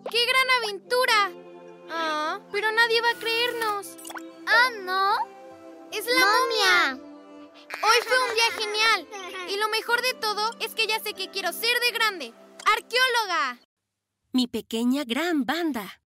¡Qué gran aventura! Ah, pero nadie va a creernos. ¡Ah, no! ¡Es la momia! Hoy fue un día genial. Y lo mejor de todo es que ya sé que quiero ser de grande. ¡Arqueóloga! Mi pequeña gran banda.